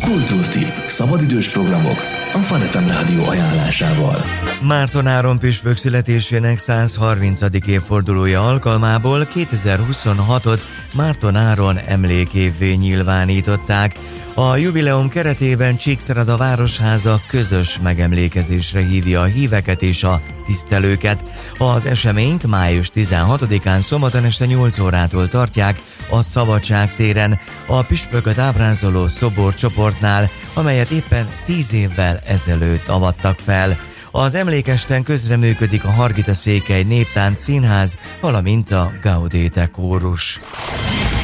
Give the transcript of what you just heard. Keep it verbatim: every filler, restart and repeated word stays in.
Kultúrtip. Szabadidős programok a Fun ef em rádió ajánlásával. Márton Áron püspök születésének száz harmincadik évfordulója alkalmából kétezer-huszonhatot Márton Áron emlékévvé nyilvánították. A jubileum keretében Csíkszereda Városháza közös megemlékezésre hívja a híveket és a tisztelőket. Az eseményt május tizenhatodikán szombaton este nyolc órától tartják a Szabadság téren, a püspököt ábrázoló szoborcsoportnál, amelyet éppen tíz évvel ezelőtt avattak fel. Az emlékesten közreműködik a Hargita Székely Néptánc Színház, valamint a Gaudete Kórus.